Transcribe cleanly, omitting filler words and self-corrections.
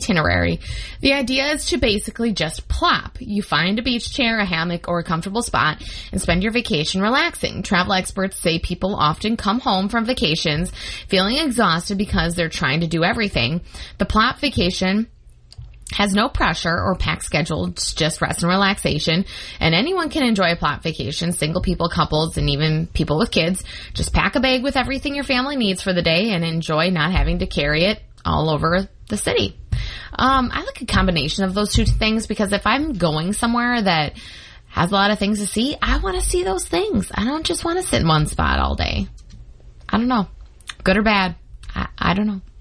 itinerary. The idea is to basically just plop. You find a beach chair, a hammock, or a comfortable spot and spend your vacation relaxing. Travel experts say people often come home from vacations feeling exhausted because they're trying to do everything. The plop vacation has no pressure or packed schedule. It's just rest and relaxation. And anyone can enjoy a plop vacation, single people, couples, and even people with kids. Just pack a bag with everything your family needs for the day and enjoy not having to carry it all over the city. I like a combination of those two things because if I'm going somewhere that has a lot of things to see, I want to see those things. I don't just want to sit in one spot all day. I don't know. Good or bad? I don't know.